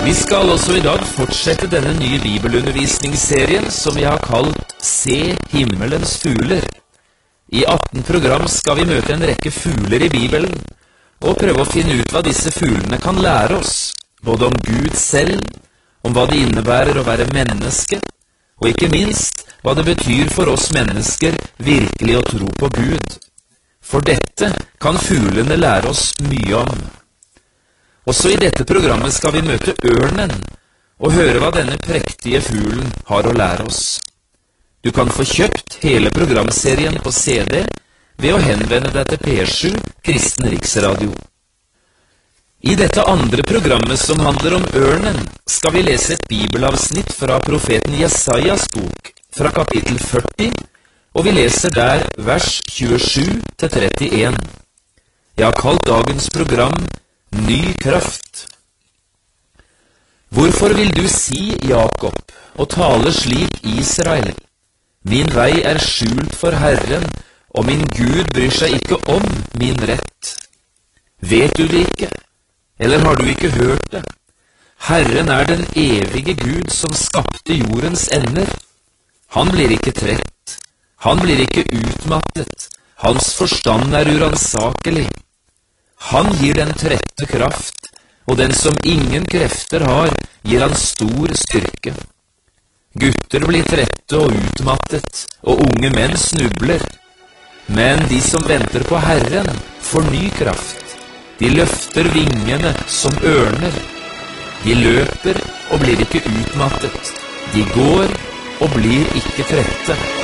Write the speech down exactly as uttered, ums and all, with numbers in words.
Vi skal også i dag fortsette denne nye bibelundervisningsserien som vi har kalt Se himmelens fugler. I atten program skal vi møte en rekke fugler i Bibelen, og prøve å finne ut hva disse fuglene kan lære oss, både om Gud selv, om hva det innebærer å være menneske, og ikke minst hva det betyr for oss mennesker virkelig å tro på Gud. For dette kan fuglene lære oss mye om. Også i dette programmet skal vi møte ørnen, og høre hva denne prektige fuglen har å lære oss. Du kan få kjøpt hele programserien på C D ved å henvende deg til P sju, Kristen Riksradio. I dette andre programmet som handler om ørnen, skal vi lese et bibelavsnitt fra profeten Jesajas bok, fra kapittel førti, og vi leser der vers tjuesju til trettien. Jeg har kalt dagens program Ny kraft. Hvorfor vil du si, Jakob, og tale slik, Israel? Min vei er skjult for Herren, og min Gud bryr seg ikke om min rett. Vet du det ikke? Eller har du ikke hørt det? Herren er den evige Gud som skapte jordens ender. Han blir ikke trett. Han blir ikke utmattet. Hans forstand er uransakelig. Han gir den trette kraft, og den som ingen krefter har, gir han stor styrke. Gutter blir trette og utmattet, og unge menn snubler. Men de som venter på Herren, får ny kraft. De løfter vingene som ørner. De løper og blir ikke utmattet. De går og blir ikke trette.